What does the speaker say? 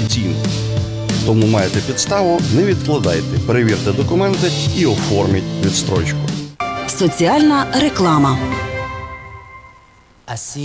цін. Тому маєте підставу, не відкладайте, перевірте документи і оформіть відстрочку. Соціальна реклама.